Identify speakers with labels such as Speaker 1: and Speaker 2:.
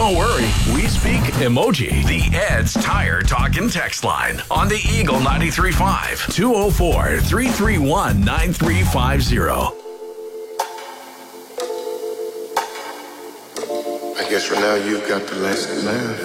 Speaker 1: Don't worry, we speak emoji. The Ed's Tire Talkin' text line on the Eagle 93.5 204-331-9350.
Speaker 2: I guess for now you've got the lesson learned.